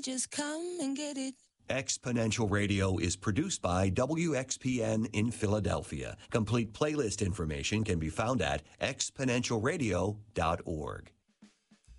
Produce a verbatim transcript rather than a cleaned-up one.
Just come and get it. Exponential Radio is produced by W X P N in Philadelphia. Complete playlist information can be found at exponential radio dot org.